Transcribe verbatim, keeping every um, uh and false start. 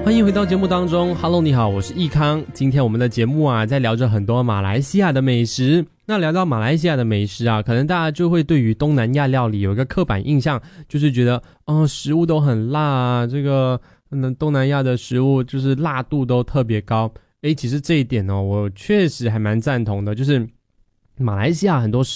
欢迎回到节目当中 ，Hello， 你好，我是易康。今天我们的节目啊，在聊着很多马来西亚的美食。那聊到马来西亚的美食啊，可能大家就会对于东南亚料理有一个刻板印象，就是觉得哦，食物都很辣啊，这个嗯，东南亚的食物就是辣度都特别高。诶，其实这一点哦，我确实还蛮赞同的，就是马来西亚很多